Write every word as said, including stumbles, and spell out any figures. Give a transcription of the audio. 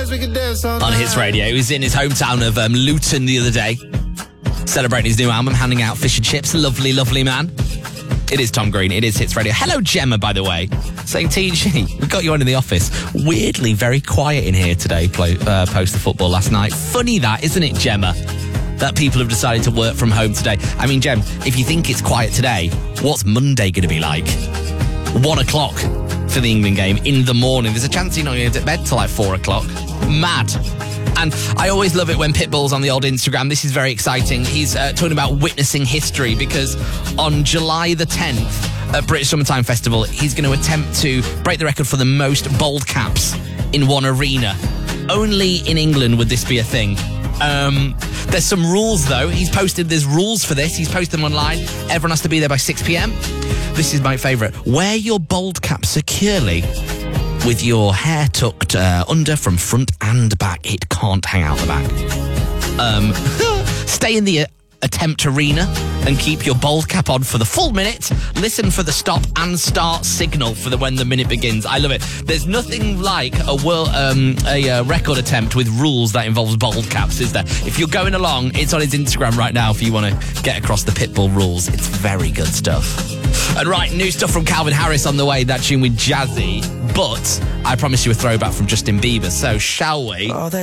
we can dance on On Hits Radio. He was in his hometown of um, Luton the other day, celebrating his new album, handing out fish and chips. Lovely, lovely man. It is Tom Green. It is Hits Radio. Hello, Gemma, by the way. Saying, T G, we got you on in the office. Weirdly, very quiet in here today, play, uh, post the football last night. Funny that, isn't it, Gemma? That people have decided to work from home today. I mean, Gem, if you think it's quiet today, what's Monday going to be like? One o'clock for the England game in the morning. There's a chance you're not going to get to bed till like four o'clock. Mad. And I always love it when Pitbull's on the old Instagram. This is very exciting. He's uh, talking about witnessing history because on July the tenth at British Summertime Festival, he's going to attempt to break the record for the most bald caps in one arena. Only in England would this be a thing. Um, there's some rules, though. He's posted, there's rules for this. He's posted them online. Everyone has to be there by six p.m. This is my favourite. Wear your bald cap securely with your hair tucked uh, under from front and back. It can't hang out the back. Um, stay in the uh, attempt arena and keep your bald cap on for the full minute. Listen for the stop and start signal for the when the minute begins. I love it. There's nothing like a world, um, a uh, record attempt with rules that involves bald caps, is there? If you're going along, it's on his Instagram right now if you want to get across the Pitbull rules. It's very good stuff. And right, new stuff from Calvin Harris on the way, that tune with Jazzy. But I promise you a throwback from Justin Bieber. So shall we? Oh,